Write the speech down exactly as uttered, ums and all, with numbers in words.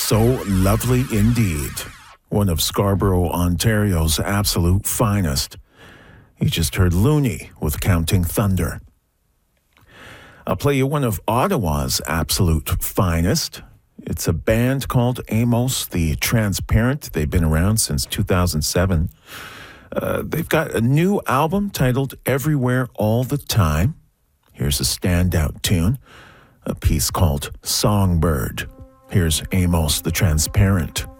So lovely indeed. One of Scarborough, Ontario's absolute finest. You just heard Looney with Counting Thunder. I'll play you one of Ottawa's absolute finest. It's a band called Amos the Transparent. They've been around since two thousand seven. Uh, they've got a new album titled Everywhere All the Time. Here's a standout tune, a piece called Songbird. Here's Amos the Transparent.